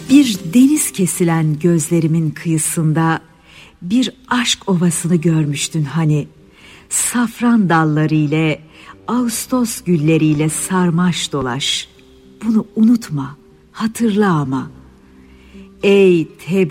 Bir deniz kesilen gözlerimin kıyısında bir aşk ovasını görmüştün hani. Safran dalları ile, Ağustos gülleriyle sarmaş dolaş. Bunu unutma, hatırla ama. Ey